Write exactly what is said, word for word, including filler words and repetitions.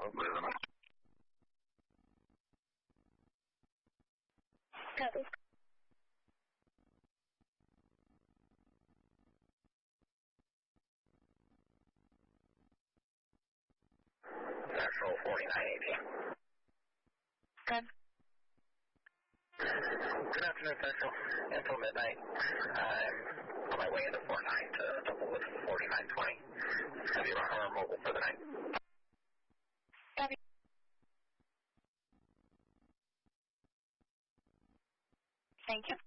Copy. Central forty-nine eighty. Good. Good afternoon, Central. Until midnight. I'm on my way into four nine to double with forty-nine twenty. Have you run our mobile for the night? Copy. Thank you.